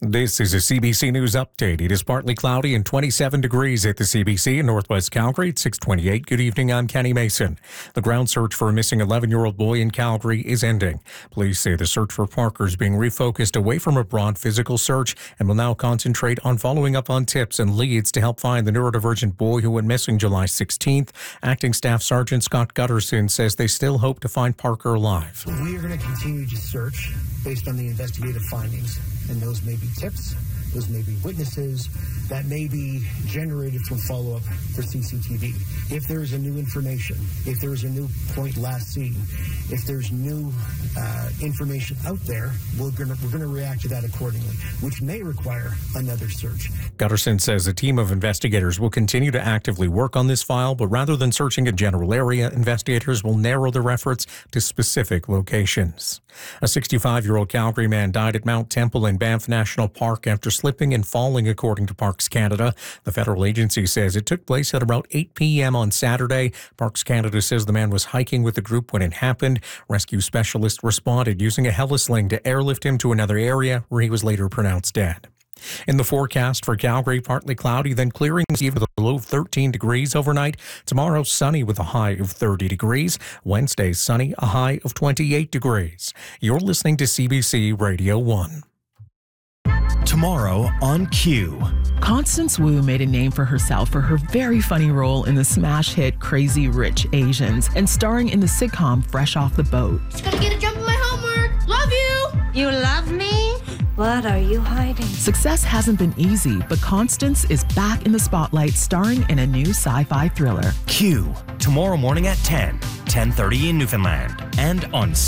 This is a CBC News update. It is partly cloudy and 27 degrees at the CBC in Northwest Calgary at 6:28. Good evening, I'm Kenny Mason. The ground search for a missing 11-year-old boy in Calgary is ending. Police say the search for Parker is being refocused away from a broad physical search and will now concentrate on following up on tips and leads to help find the neurodivergent boy who went missing July 16th. Acting Staff Sergeant Scott Gutterson says they still hope to find Parker alive. We are going to continue to search based on the investigative findings, and those may be tips, those may be witnesses, that may be generated from follow-up for CCTV. If there is a new information, if there is a new point last seen, if there's new information out there, we're going to react to that accordingly, which may require another search. Gutterson says a team of investigators will continue to actively work on this file, but rather than searching a general area, investigators will narrow their efforts to specific locations. A 65-year-old Calgary man died at Mount Temple in Banff National Park after slipping and falling, according to Parks Canada. The federal agency says it took place at about 8 p.m. on Saturday. Parks Canada says the man was hiking with the group when it happened. Rescue specialists responded using a helisling to airlift him to another area where he was later pronounced dead. In the forecast for Calgary, partly cloudy, then clearing even with a low of 13 degrees overnight. Tomorrow, sunny with a high of 30 degrees. Wednesday, sunny, a high of 28 degrees. You're listening to CBC Radio 1. Tomorrow on Q. Constance Wu made a name for herself for her very funny role in the smash hit Crazy Rich Asians and starring in the sitcom Fresh Off the Boat. Just gotta get a jump on my homework. Love you. You love me? What are you hiding? Success hasn't been easy, but Constance is back in the spotlight starring in a new sci-fi thriller. Q. Tomorrow morning at 10:30 in Newfoundland and on